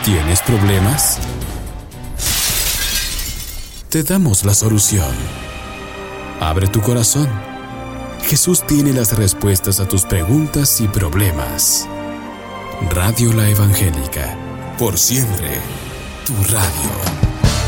¿Tienes problemas? Te damos la solución. Abre tu corazón. Jesús tiene las respuestas a tus preguntas y problemas. Radio La Evangélica, por siempre, tu radio.